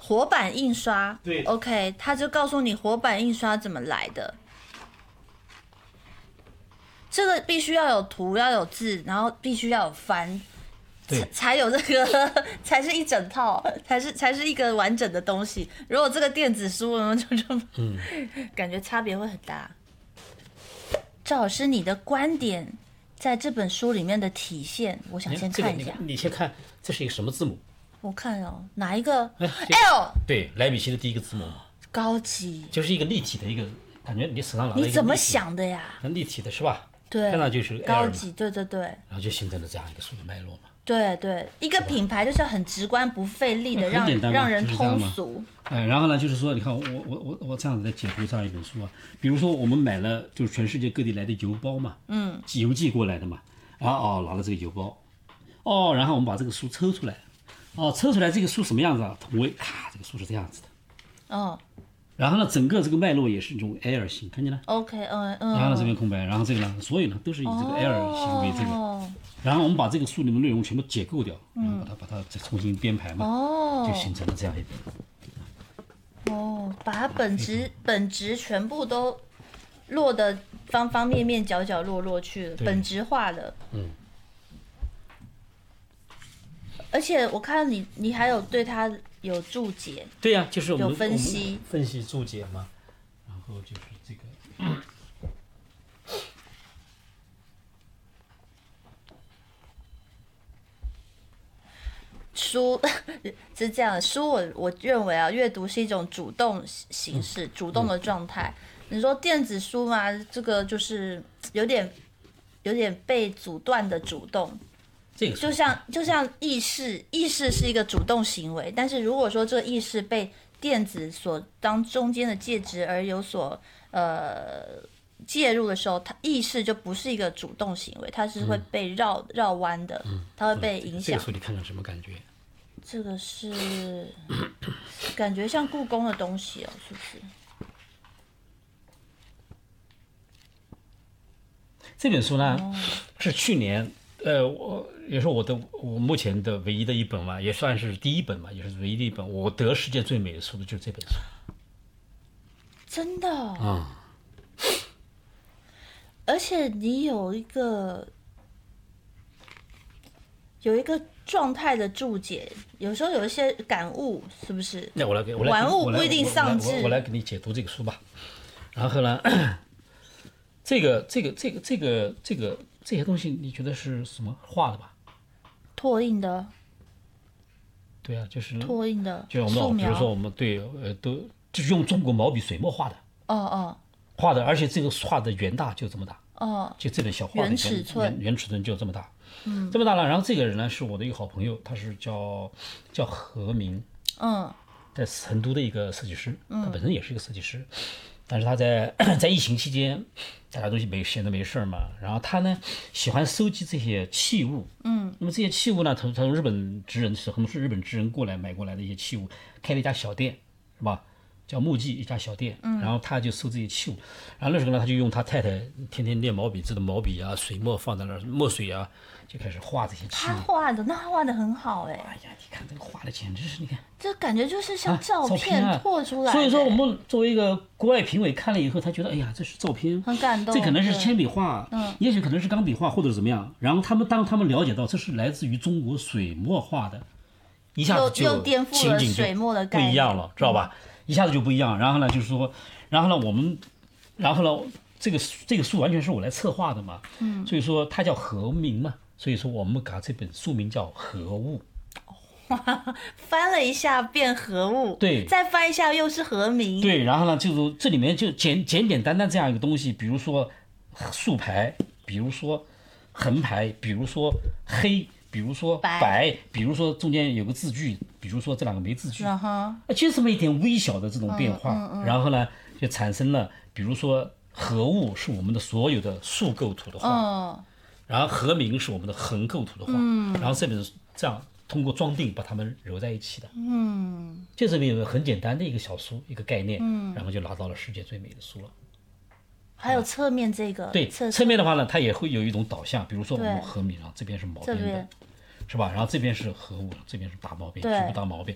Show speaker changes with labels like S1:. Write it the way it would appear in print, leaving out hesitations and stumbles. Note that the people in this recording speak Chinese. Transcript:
S1: 活版印刷，
S2: 对
S1: ，OK， 他就告诉你活版印刷怎么来的。这个必须要有图，要有字，然后必须要有翻，才有这个，才是一整套，才是一个完整的东西。如果这个电子书，感觉差别会很大。赵老师，你的观点在这本书里面的体现，我想先看一下。
S2: 你先看，这是一个什么字母？
S1: 我看哦，哪一个 ？L。
S2: 对，莱比锡的第一个字母。
S1: 高级。
S2: 就是一个立体的一个，感觉你手上拿了一个。
S1: 你怎么想的呀？
S2: 很立体的是吧？
S1: 对，
S2: 看到就是 L
S1: 高级，对。
S2: 然后就形成了这样一个书的脉络嘛。
S1: 对，一个品牌就是很直观不费力的让人通俗。
S2: 然后呢，就是说，你看我这样子在解读这样一本书啊，比如说我们买了就是全世界各地来的邮包嘛，邮寄过来的嘛，然后拿了这个邮包，然后我们把这个书抽出来，抽出来这个书什么样子啊？同位，这个书是这样子的，然后呢，整个这个脉络也是一种 L 型，看见了
S1: ？OK，
S2: 然后呢这边空白，然后这个呢，所有呢都是以这个 L 型为这个。然后我们把这个书里面内容全部解构掉，然后把它再重新编排嘛，就形成了这样一
S1: 本。把它本质全部都落的方方面面、角角落落去了，本质化了。而且我看到你还有对它有注解。
S2: 对呀，就是我们
S1: 有分析
S2: 注解嘛，然后就是这个。
S1: 书是这样的，书我认为啊，阅读是一种主动形式，主动的状态。你说电子书嘛，这个就是有点被阻断的主动。
S2: 这个
S1: 就像意识是一个主动行为，但是如果说这个意识被电子所当中间的介质而有所介入的时候，它意识就不是一个主动行为，它是会被绕弯的，它会被影响。
S2: 这个书你看看什么感觉？
S1: 这个是感觉像故宫的东西哦，是不是？
S2: 这本书呢，是去年也是我目前的唯一的一本嘛，也算是第一本嘛，也是唯一的一本我得世界最美的书的就是这本书。
S1: 真的而且你有一个状态的注解，有时候有一些感悟，是不是？
S2: 那我来
S1: 玩物不一定丧志。
S2: 我来给你解读这个书吧。然后呢，这些东西，你觉得是什么画的吧？
S1: 拓印的。
S2: 对啊，就是
S1: 拓印的。
S2: 就我们比如说我们都就是用中国毛笔水墨画的。画的，而且这个画的原大就这么大。就这本小画的原尺寸就这么大。这么大了。然后这个人呢是我的一个好朋友，他是叫何明，在成都的一个设计师，他本身也是一个设计师，但是他在疫情期间，大家都闲着没事嘛，然后他呢喜欢收集这些器物，那么这些器物呢，他从日本职人很多是日本职人买过来的一些器物，开了一家小店，是吧？叫木记一家小店，然后他就收这些器物，然后那时候呢，他就用他太太天天练毛笔字的毛笔啊、水墨放在那儿，墨水啊，就开始画这些器物。
S1: 他画的很好哎。
S2: 哎呀，你看这个画的简直是，你看
S1: 这感觉就是像照片拓出来的。
S2: 所以说我们作为一个国外评委看了以后，他觉得哎呀，这是照片，
S1: 很感动。
S2: 这可能是铅笔画，也许可能是钢笔画或者怎么样。然后当他们了解到这是来自于中国水墨画的，一下子就
S1: 颠覆了水墨的概念，
S2: 不一样了，知道吧？一下子就不一样。然后呢，就是说，然后呢，这个书完全是我来策划的嘛，所以说它叫何名嘛，所以说我们把这本书名叫何物。
S1: 翻了一下变何物，
S2: 对，
S1: 再翻一下又是何名，
S2: 对。然后呢，就是这里面就简单这样一个东西，比如说竖排，比如说横排，比如说黑。比如说白，比如说中间有个字句，比如说这两个没字句，就这么一点微小的这种变化，然后呢就产生了，比如说何物是我们的所有的竖构图的画，然后何名是我们的横构图的画，然后这本这样通过装订把它们揉在一起的，就这么一个很简单的一个小书一个概念，然后就拿到了世界最美的书了。
S1: 还有侧面这个，
S2: 对，侧面的话呢，它也会有一种导向，比如说我们何名啊，这边是毛边的，是吧？然后这边是何物，这边是大毛边，局部大毛边，